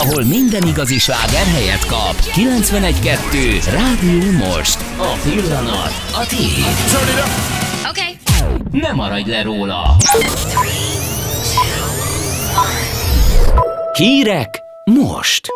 ahol minden igazi sláger helyet kap. 91.2 Rádió Most. A pillanat a tiéd. Okay. Ne maradj le róla. Hírek most.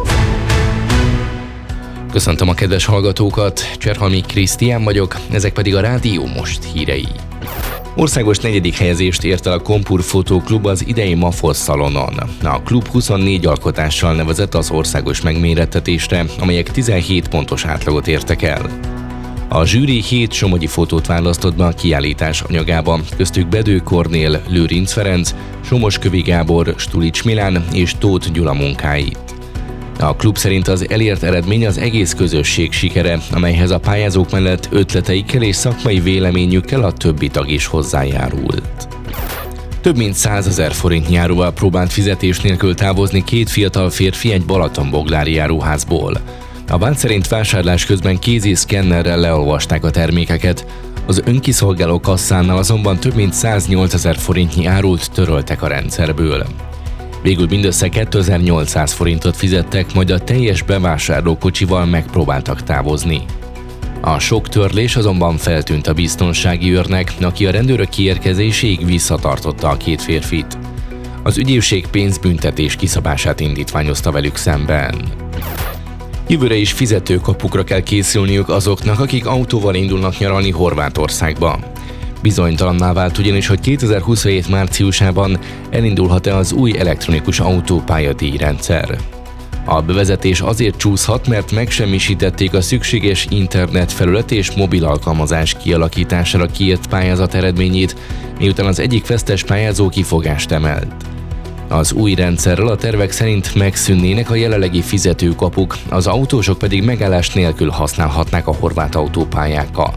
Köszöntöm a kedves hallgatókat, Cserhalmi Krisztián vagyok, ezek pedig a Rádió Most hírei. Országos 4. helyezést ért el a Kompur Fotóklub az idei MAFOS szalonon. A klub 24 alkotással nevezett az országos megmérettetésre, amelyek 17 pontos átlagot értek el. A zsűri 7 somogyi fotót választott be a kiállítás anyagába, köztük Bedő Kornél, Lőrinc Ferenc, Somos-Kövi Gábor, Stulics Milán és Tóth Gyula munkáit. A klub szerint az elért eredmény az egész közösség sikere, amelyhez a pályázók mellett ötleteikkel és szakmai véleményükkel a többi tag is hozzájárult. Több mint 100 000 forintnyi áruval próbált fizetés nélkül távozni 2 fiatal férfi egy balatonboglári áruházból. A vád szerint vásárlás közben kézi szkennerrel leolvasták a termékeket, az önkiszolgáló kasszánál azonban több mint 108 000 forintnyi árut töröltek a rendszerből. Végül mindössze 2800 forintot fizettek, majd a teljes bevásárlókocsival megpróbáltak távozni. A sok törlés azonban feltűnt a biztonsági őrnek, aki a rendőrök kiérkezéséig visszatartotta a 2 férfit. Az ügyészség pénzbüntetés kiszabását indítványozta velük szemben. Jövőre is fizetőkapukra kell készülniük azoknak, akik autóval indulnak nyaralni Horvátországba. Bizonytalanná vált ugyanis, hogy 2027 márciusában elindulhat-e az új elektronikus autópályadíjrendszer. A bevezetés azért csúszhat, mert megsemmisítették a szükséges internetfelület és mobil alkalmazás kialakítására kiírt pályázat eredményét, miután az egyik vesztes pályázó kifogást emelt. Az új rendszerrel a tervek szerint megszűnnének a jelenlegi fizetőkapuk, az autósok pedig megállás nélkül használhatnák a horvát autópályákat.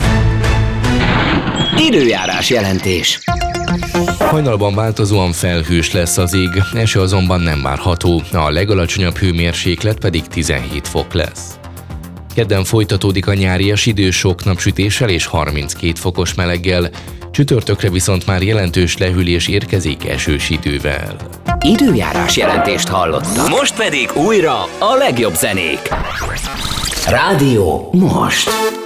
Időjárás jelentés. Hajnalban változóan felhős lesz az ég, eső azonban nem várható, a legalacsonyabb hőmérséklet pedig 17 fok lesz. Kedden folytatódik a nyárias idő sok napsütéssel és 32 fokos meleggel, csütörtökre viszont már jelentős lehűlés érkezik esős idővel. Időjárás jelentést hallottak. Most pedig újra a legjobb zenék. Rádió Most.